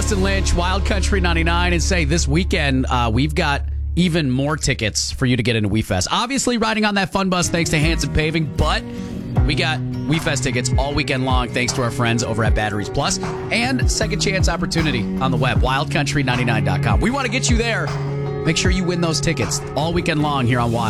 Dustin Lynch, Wild Country 99, and say this weekend we've got even more tickets for you to get into WeFest. Obviously, riding on that fun bus thanks to Hanson Paving, but we got WeFest tickets all weekend long thanks to our friends over at Batteries Plus and second chance opportunity on the web, wildcountry99.com. We want to get you there. Make sure you win those tickets all weekend long here on Wild.